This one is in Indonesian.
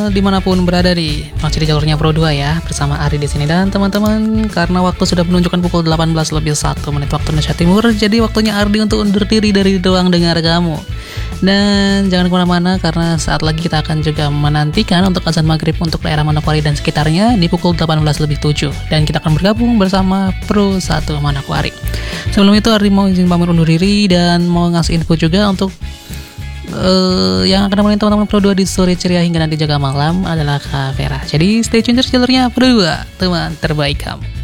dimanapun berada masih di jalurnya Pro 2 ya, bersama Ari di sini. Dan teman-teman, karena waktu sudah menunjukkan pukul 18:01 waktu Indonesia Timur, jadi waktunya Ardi untuk undur diri dari ruang dengar kamu. Dan jangan kemana-mana, karena saat lagi kita akan juga menantikan untuk azan maghrib untuk daerah Manokwari dan sekitarnya di pukul 18:07. Dan kita akan bergabung bersama Pro 1 Manokwari. Sebelum itu Ardi mau izin pamit undur diri dan mau ngasih info juga untuk yang akan nemenin teman-teman Pro 2 di sore ceria hingga nanti jaga malam adalah Kak Vera. Jadi stay tune terus jalurnya Pro 2, teman terbaik kamu.